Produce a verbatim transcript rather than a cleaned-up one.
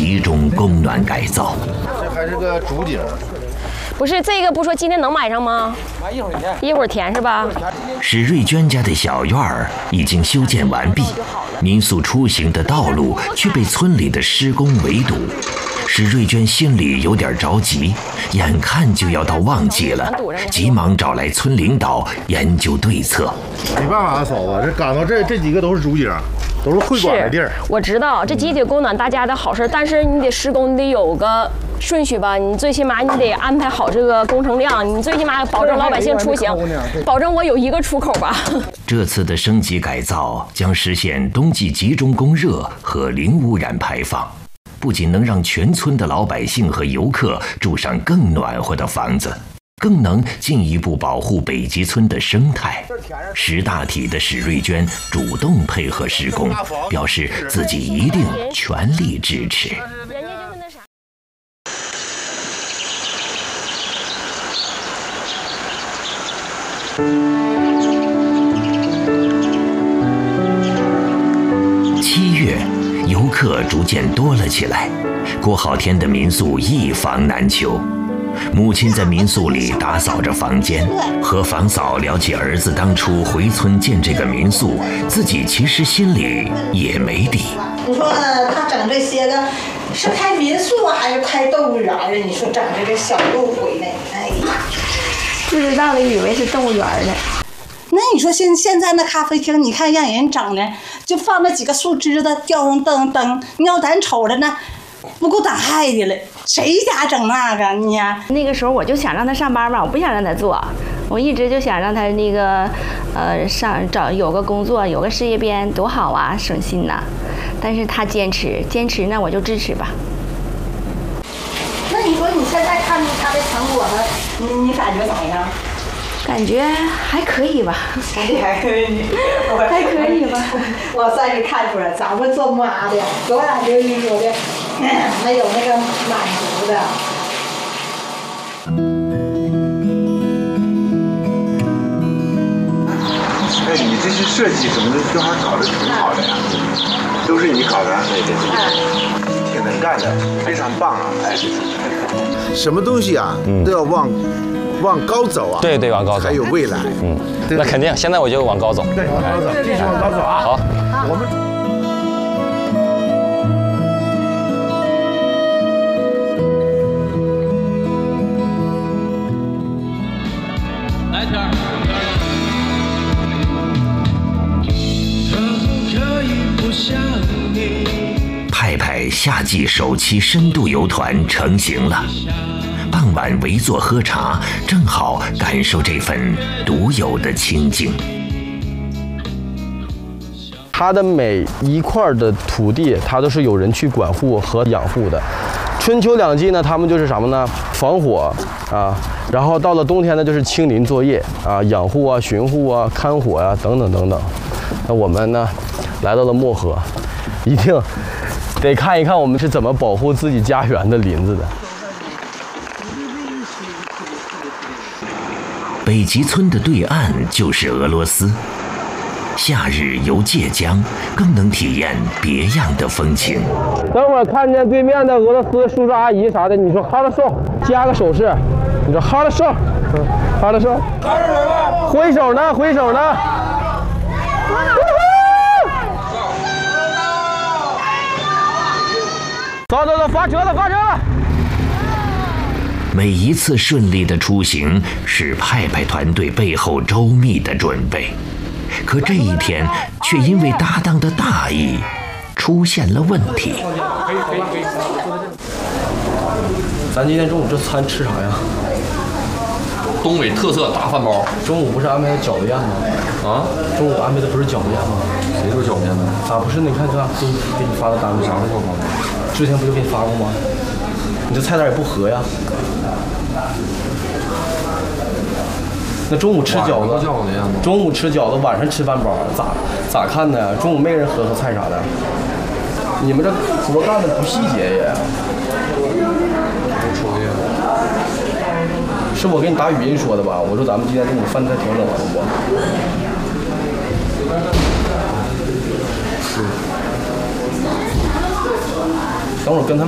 集中供暖改造。 这还是个主景。 不是这个，不说今天能买上吗？买一会儿填，一会儿填是吧？ 史瑞娟家的小院儿已经修建完毕，民宿出行的道路却被村里的施工围堵。史瑞娟心里有点着急，眼看就要到旺季了，急忙找来村领导研究对策。 没办法啊，嫂子，这赶到这这几个都是主景，都是会馆的地儿。 我知道这集体供暖大家的好事，但是你得施工，你得有个。 顺序吧，你最起码你得安排好这个工程量，你最起码保证老百姓出行，保证我有一个出口吧。 这次的升级改造将实现冬季集中供热和零污染排放，不仅能让全村的老百姓和游客住上更暖和的房子，更能进一步保护北极村的生态。识大体的史瑞娟主动配合施工，表示自己一定全力支持。 七月，游客逐渐多了起来，过好天的民宿一房难求。母亲在民宿里打扫着房间，和房嫂聊起儿子当初回村建这个民宿，自己其实心里也没底。 你说他整这些个，是开民宿还是开动物园啊？你说整这个小路回来，哎呀， 不知道的以为是动物园呢。 那你说现现在那咖啡厅，你看让人整的，就放那几个树枝子，吊上灯灯，你要咱瞅着那，不够胆害的了。谁家整那个你呀？ 那个时候我就想让他上班嘛，我不想让他做，我一直就想让他那个，呃，上找有个工作，有个事业编，多好啊，省心呐。但是他坚持，坚持呢，我就支持吧。 那你说你现在看他的成果呢，你你感觉咋样？ 感觉还可以吧， 感觉还可以， 还可以吧。 我算是看出来，咱们做妈的，多少就是说的，没有那个满足的。 哎，你这些设计什么的都还搞得挺好的呀，都是你搞的，对对对，挺能干的，非常棒啊！哎，什么东西啊，都要往。 往高走啊！ 对对，往高走， 还有未来。 嗯，那肯定。现在我就往高走。 对，往高走，继续往高走啊！ 好， 我们来一片。 派派夏季首期深度游团成型了。 傍晚围坐喝茶，正好感受这份独有的清静。 它的每一块的土地，它都是有人去管护和养护的。春秋两季呢，他们就是什么呢？防火啊，然后到了冬天呢，就是清林作业啊，养护啊、巡护啊、看火呀、啊、等等等等。那我们呢，来到了漠河，一定得看一看我们是怎么保护自己家园的林子的。 北极村的对岸就是俄罗斯，夏日游界江更能体验别样的风情。 等会儿看见对面的俄罗斯叔叔阿姨啥的，你说哈了手，加个手势，你说哈了手，嗯，哈了手，挥手呢，挥手呢。走走走，发车了，发车了。 每一次顺利的出行是派派团队背后周密的准备，可这一天却因为搭档的大意出现了问题。 咱今天中午这餐吃啥呀？ 东北特色大饭包。 中午不是安排的饺子宴吗？啊，中午安排的不是饺子宴吗？ 谁说饺子宴呢？ 咋不是？你看这都给你发的单子啥时候发的？之前不就给你发过吗？你这菜单也不合呀。 那中午吃饺子，中午吃饺子，晚上吃饭包，咋咋看呢？中午没人喝喝菜啥的，你们这活干的不细节也。是我给你打语音说的吧？我说咱们今天中午饭菜调整完了不？是。等会儿跟他们。